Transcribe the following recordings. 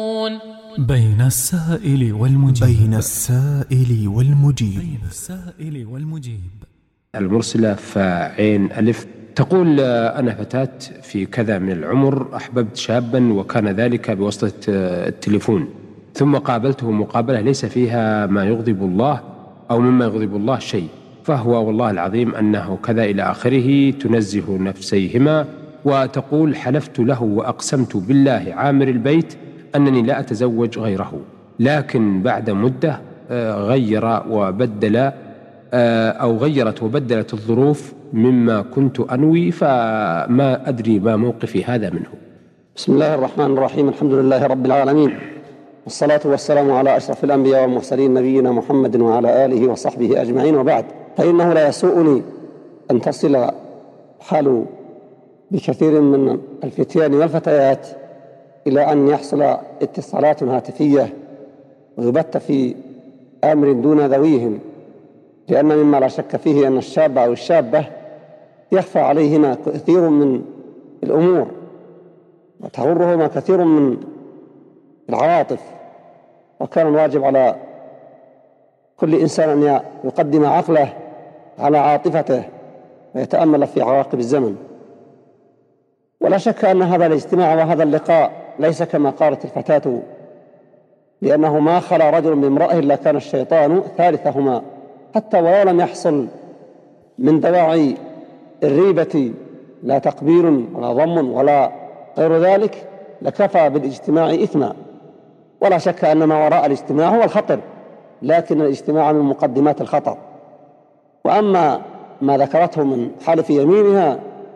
بين السائل والمجيب. بين السائل والمجيب. بين السائل والمجيب. المرسلة فعين ألف تقول: أنا فتاة في كذا من العمر، أحببت شابا وكان ذلك بواسطة التليفون، ثم قابلته مقابلة ليس فيها ما يغضب الله أو مما يغضب الله شيء، فهو والله العظيم أنه كذا إلى آخره، تنزه نفسيهما، وتقول: حلفت له وأقسمت بالله عامر البيت أنني لا أتزوج غيره، لكن بعد مدة غير وبدل أو غيرت وبدلت الظروف مما كنت أنوي، فما أدري ما موقفي هذا منه. بسم الله الرحمن الرحيم. الحمد لله رب العالمين، والصلاة والسلام على أشرف الأنبياء والمرسلين نبينا محمد وعلى آله وصحبه أجمعين، وبعد، فإنه لا يسوءني أن تصل حال بكثير من الفتيان والفتيات إلى أن يحصل اتصالات هاتفية ويبت في أمر دون ذويهم، لأن مما لا شك فيه أن الشاب أو الشابة يخفى عليهما كثير من الأمور وتغرهما كثير من العواطف، وكان الواجب على كل إنسان أن يقدم عقله على عاطفته ويتأمل في عواقب الزمن. ولا شك أن هذا الاجتماع وهذا اللقاء ليس كما قالت الفتاة، لأنه ما خلا رجل بامرأة إلا كان الشيطان ثالثهما، حتى ولو لم يحصل من دواعي الريبة لا تقبيل ولا ضم ولا غير ذلك لكفى بالاجتماع إثما. ولا شك أن ما وراء الاجتماع هو الخطر، لكن الاجتماع من مقدمات الخطر. وأما ما ذكرته من حلف يمينها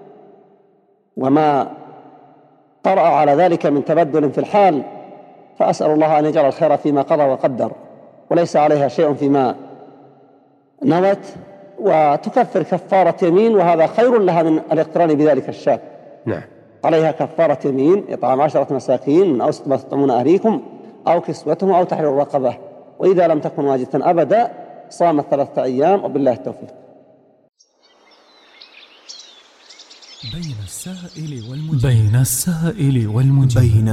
وما طرأ على ذلك من تبدل في الحال، فأسأل الله أن يجعل الخير فيما قضى وقدر، وليس عليها شيء فيما نوت، وتكفر كفارة يمين، وهذا خير لها من الاقتران بذلك الشاب. نعم. عليها كفارة يمين، إطعام 10 مساكين من أوسط ما تطعمون أهليكم أو كسوتهم أو تحرير رقبة، وإذا لم تكن واجبة أبدا صامت 3 أيام، وبالله التوفيق. بين السائل والمجيب. بين السائل والمجيب.